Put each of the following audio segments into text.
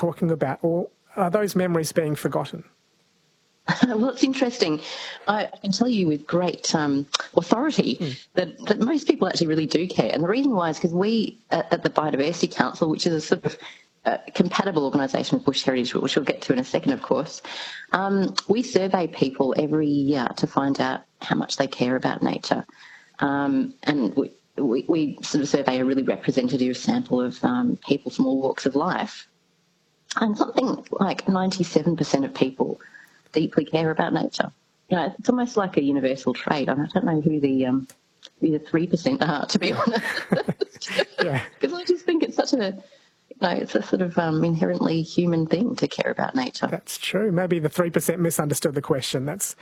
talking about, or are those memories being forgotten? Well, it's interesting. I can tell you with great authority that most people actually really do care. And the reason why is because we at the Biodiversity Council, which is a sort of compatible organisation with Bush Heritage, which we'll get to in a second, of course, we survey people every year to find out how much they care about nature. And we sort of survey a really representative sample of people from all walks of life. And something like 97% of people deeply care about nature. You know, it's almost like a universal trait. I don't know who the 3% are, to be honest. Because I just think it's such a, it's a sort of inherently human thing to care about nature. That's true. Maybe the 3% misunderstood the question. That's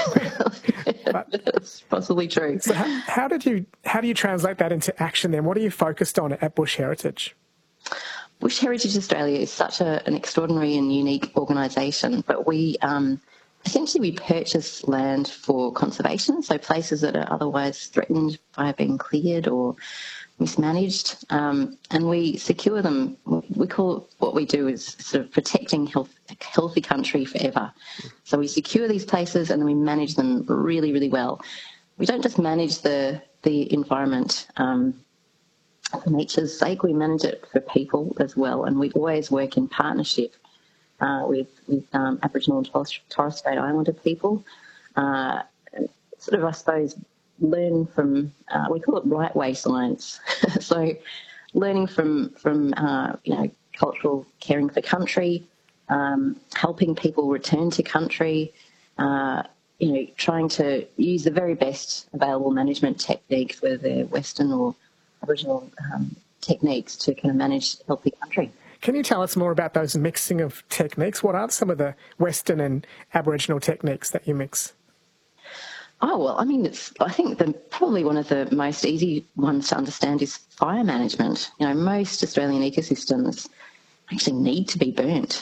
possibly true. So how do you translate that into action then? What are you focused on at Bush Heritage? Bush Heritage Australia is such an extraordinary and unique organisation, but we essentially we purchase land for conservation, so places that are otherwise threatened by being cleared or mismanaged, and we secure them. We call it, what we do is sort of protecting healthy country forever. So we secure these places and then we manage them really, really well. We don't just manage the environment for nature's sake, we manage it for people as well, and we always work in partnership with Aboriginal and Torres Strait Islander people. Sort of, I suppose, learn from, we call it right way science. So learning from cultural caring for country, helping people return to country, trying to use the very best available management techniques, whether they're Western or Aboriginal techniques, to kind of manage healthy country. Can you tell us more about those mixing of techniques? What are some of the Western and Aboriginal techniques that you mix? Oh, well, I mean, I think probably one of the most easy ones to understand is fire management. You know, most Australian ecosystems actually need to be burnt,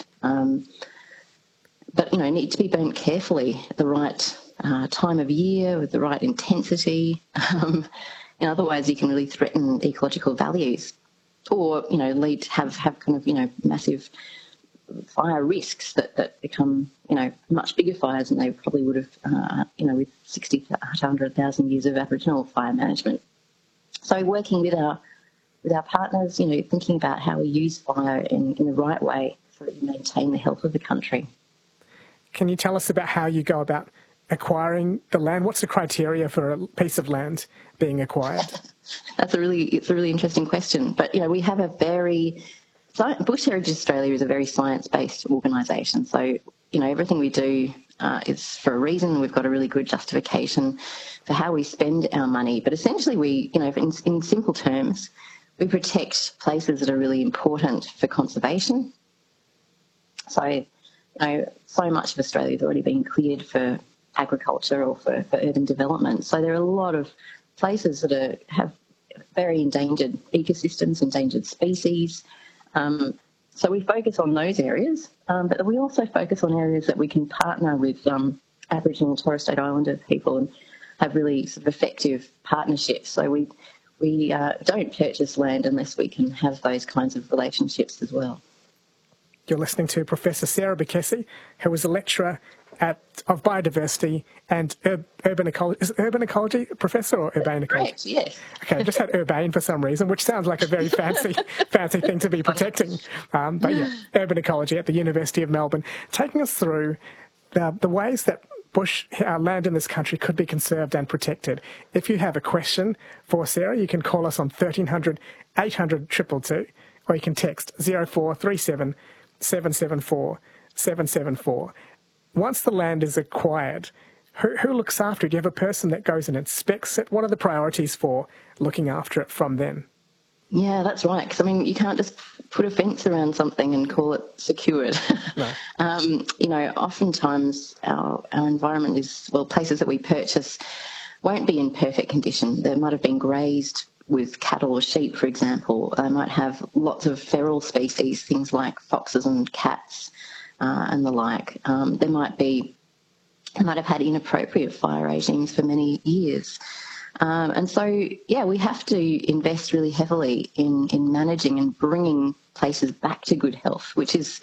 but, need to be burnt carefully at the right time of year with the right intensity. Otherwise you can really threaten ecological values or, lead to have kind of, massive fire risks that become, much bigger fires than they probably would have, with 60 to 100,000 years of Aboriginal fire management. So working with our partners, thinking about how we use fire in the right way so that we maintain the health of the country. Can you tell us about how you go about acquiring the land? What's the criteria for a piece of land being acquired? It's a really interesting question. But, we have Bush Heritage Australia is a very science-based organisation. So, everything we do is for a reason. We've got a really good justification for how we spend our money. But essentially we, in simple terms, we protect places that are really important for conservation. So, so much of Australia has already been cleared for agriculture or for urban development. So there are a lot of places that have very endangered ecosystems, endangered species. So we focus on those areas, but we also focus on areas that we can partner with Aboriginal and Torres Strait Islander people and have really sort of effective partnerships. So we don't purchase land unless we can have those kinds of relationships as well. You're listening to Professor Sarah Bekkessi, who is a lecturer of biodiversity and urban ecology. Is it urban ecology, Professor, or urbane ecology? Correct, yes. Okay, I just had urbane for some reason, which sounds like a very fancy thing to be protecting. But yeah, urban ecology at the University of Melbourne, taking us through the ways that bush land in this country could be conserved and protected. If you have a question for Sarah, you can call us on 1300 800 222, or you can text 0437 774 774. Once the land is acquired, who looks after it? Do you have a person that goes and inspects it? What are the priorities for looking after it from them? Yeah, that's right. Because, you can't just put a fence around something and call it secured. No. Oftentimes our environment is, places that we purchase won't be in perfect condition. They might have been grazed with cattle or sheep, for example. They might have lots of feral species, things like foxes and cats and the like. They might have had inappropriate fire regimes for many years. And so, we have to invest really heavily in managing and bringing places back to good health, which is